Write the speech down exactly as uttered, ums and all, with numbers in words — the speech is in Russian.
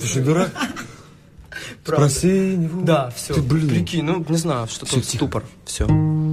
Ты что, дурак? Спроси него. Да, все. Ты, блин. Прикинь, ну, не знаю, что-то Всё, тихо. ступор. Все.